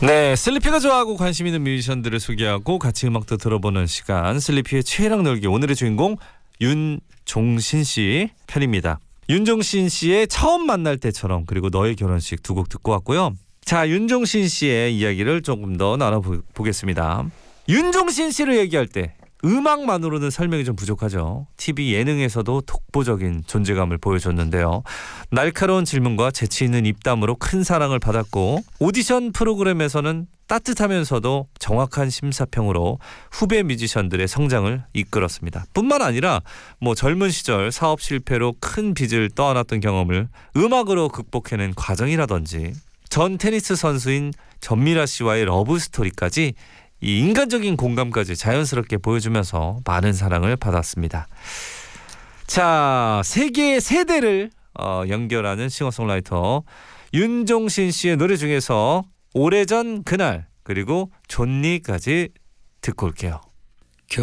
네, 슬리피가 좋아하고 관심 있는 뮤지션들을 소개하고 같이 음악도 들어보는 시간, 슬리피의 최애락 놀기. 오늘의 주인공 윤종신 씨 편입니다. 윤종신 씨의 처음 만날 때처럼, 그리고 너의 결혼식 두 곡 듣고 왔고요. 자, 윤종신 씨의 이야기를 조금 더 나눠보겠습니다. 윤종신 씨를 얘기할 때 음악만으로는 설명이 좀 부족하죠. TV 예능에서도 독보적인 존재감을 보여줬는데요. 날카로운 질문과 재치 있는 입담으로 큰 사랑을 받았고, 오디션 프로그램에서는 따뜻하면서도 정확한 심사평으로 후배 뮤지션들의 성장을 이끌었습니다. 뿐만 아니라 젊은 시절 사업 실패로 큰 빚을 떠안았던 경험을 음악으로 극복해낸 과정이라든지, 전 테니스 선수인 전미라 씨와의 러브 스토리까지 이 인간적인 공감까지 자연스럽게 보여주면서 많은 사랑을 받았습니다. 자, 세 개의 세대를 연결하는 싱어송라이터 윤종신 씨의 노래 중에서 오래전 그날, 그리고 존니까지 듣고 올게요.